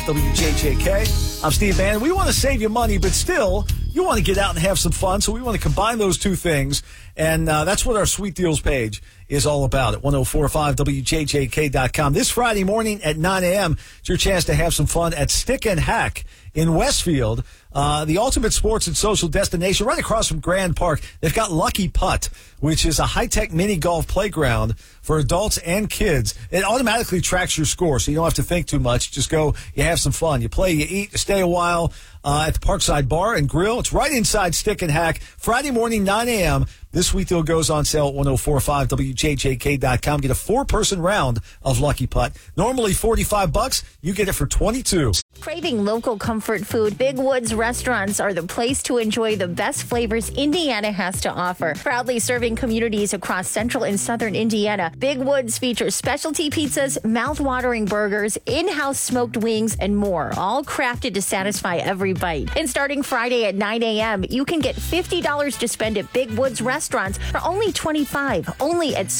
WJJK. I'm Steve Bannon. We want to save you money, but still, you want to get out and have some fun, so we want to combine those two things, and that's what our Sweet Deals page is all about at 1045WJJK.com. This Friday morning at 9 a.m., it's your chance to have some fun at Stick and Hack in Westfield, the ultimate sports and social destination right across from Grand Park. They've got Lucky Putt, which is a high-tech mini golf playground for adults and kids. It automatically tracks your score, so you don't have to think too much. Just go, you have some fun. You play, you eat, you stay a while at the Parkside Bar and Grill. It's right inside Stick and Hack. Friday morning, 9 a.m., this Sweet Deal goes on sale at 1045WJJK.com. Get a 4-person round of Lucky Putt. Normally $45. You get it for $22. Craving local comfort food? Big Woods restaurants are the place to enjoy the best flavors Indiana has to offer. Proudly serving communities across central and southern Indiana, Big Woods features specialty pizzas, mouth-watering burgers, in-house smoked wings, and more, all crafted to satisfy every bite. And starting Friday at 9 a.m., you can get $50 to spend at Big Woods restaurants for only $25, only at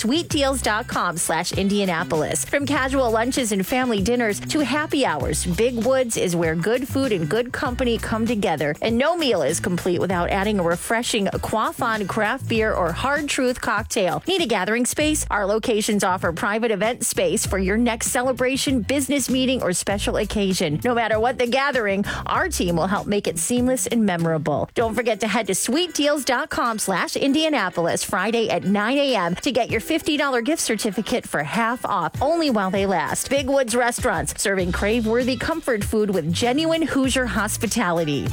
sweetdeals.com/Indianapolis. From casual lunches and family dinners to happy hours, Big Woods is where good food and good company come together. And no meal is complete without adding a refreshing Quaffon craft beer or Hard Truth cocktail. Need a gathering space? Our locations offer private event space for your next celebration, business meeting, or special occasion. No matter what the gathering, our team will help make it seamless and memorable. Don't forget to head to sweetdeals.com/Indianapolis Friday at 9 a.m. to get your $50 gift certificate for half off, only while they last. Big Woods Restaurants, serving crave-worthy comfort food with genuine Hoosier hospitality.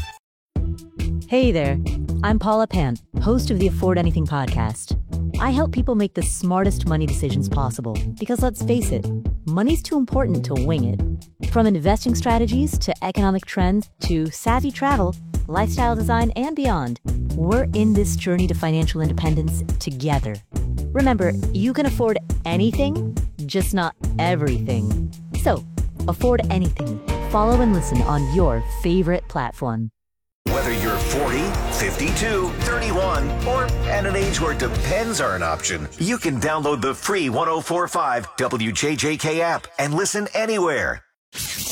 Hey there, I'm Paula Pant, host of the Afford Anything podcast. I help people make the smartest money decisions possible because, let's face it, money's too important to wing it. From investing strategies to economic trends to savvy travel, lifestyle design, and beyond, we're in this journey to financial independence together. Remember, you can afford anything, just not everything. So, afford anything. Follow and listen on your favorite platform. Whether you're 40, 52, 31, or at an age where depends are an option, you can download the free 1045 WJJK app and listen anywhere.